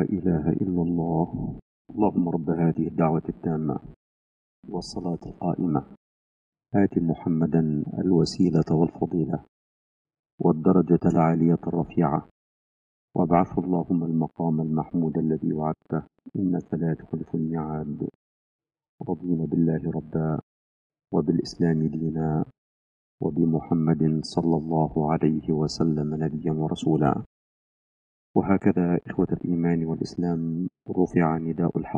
إله إلا الله. اللهم رب هذه الدعوة التامة والصلاة القائمة، آت محمدا الوسيلة والفضيلة والدرجة العالية الرفيعة، وابعثه اللهم المقام المحمود الذي وعدته، إنك لا تخلف الميعاد. رضينا بالله ربا، وبالإسلام دينا، وبمحمد صلى الله عليه وسلم نبيا ورسولا. وهكذا إخوة الإيمان والإسلام رفع نداء الحق،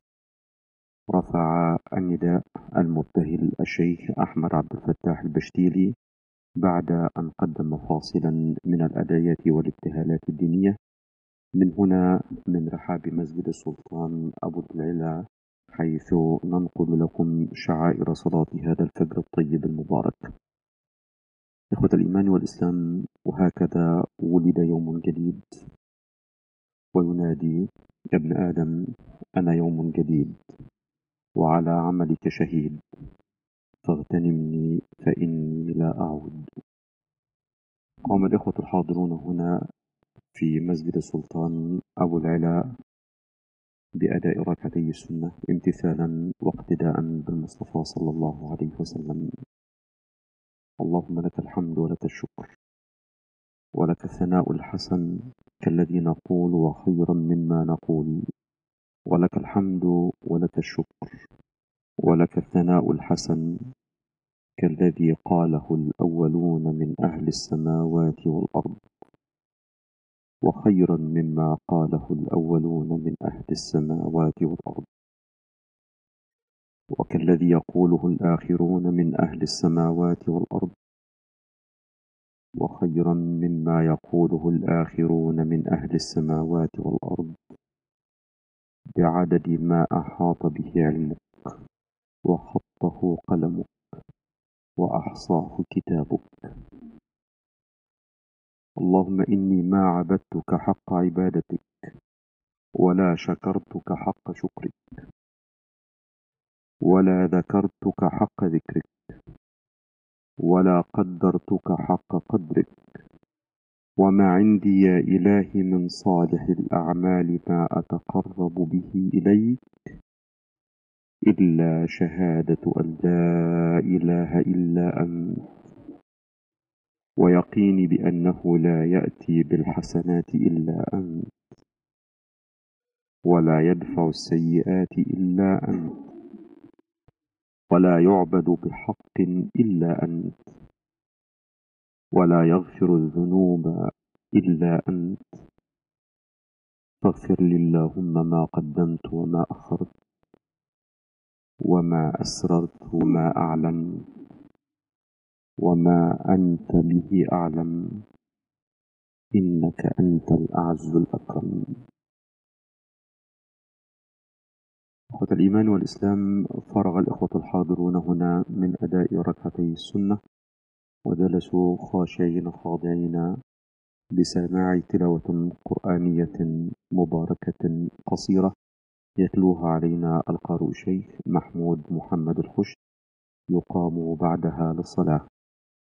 رفع النداء المبتهل الشيخ أحمد عبد الفتاح البشتيلي بعد أن قدم فاصلا من الأدعية والابتهالات الدينية من هنا من رحاب مسجد السلطان أبو العلا، حيث ننقل لكم شعائر صلاة هذا الفجر الطيب المبارك. إخوة الإيمان والإسلام، وهكذا ولد يوم جديد وينادي يا ابن آدم أنا يوم جديد وعلى عملك شهيد، فاغتنمني فإني لا أعود. قام الإخوة الحاضرون هنا في مسجد السلطان أبو العلا بأداء ركعتي السنة امتثالا واقتداء بالمصطفى صلى الله عليه وسلم. اللهم لك الحمد ولك الشكر ولك الثناء الحسن كالذي نقول وخيرا مما نقول، ولك الحمد ولك الشكر ولك الثناء الحسن كالذي قاله الأولون من أهل السماوات والأرض، وخيرا مما قاله الأولون من أهل السماوات والأرض، وكالذي يقوله الآخرون من أهل السماوات والأرض، وخيرا مما يقوله الآخرون من أهل السماوات والأرض، بعدد ما أحاط به علمك وخطه قلمك وأحصاه كتابك. اللهم إني ما عبدتك حق عبادتك، ولا شكرتك حق شكرك، ولا ذكرتك حق ذكرك، ولا قدرتك حق قدرك. وما عندي يا إلهي من صالح الأعمال ما أتقرب به إليك إلا شهادة أن لا إله إلا أنت، ويقيني بأنه لا يأتي بالحسنات إلا أنت، ولا يدفع السيئات إلا أنت، ولا يعبد بحق إلا أنت، ولا يغفر الذنوب إلا أنت. فاغفر لي اللهم ما قدمت وما أخرت وما أسررت وما أعلن وما أنت به أعلم، إنك أنت الأعز الأكرم. إخوة الإيمان والإسلام، فرغ الإخوة الحاضرون هنا من أداء ركعتي السنة وجلسوا خاشعين خاضعين بسماع تلاوة قرآنية مباركة قصيرة يتلوها علينا القارئ الشيخ محمود محمد الخش، يقام بعدها للصلاة.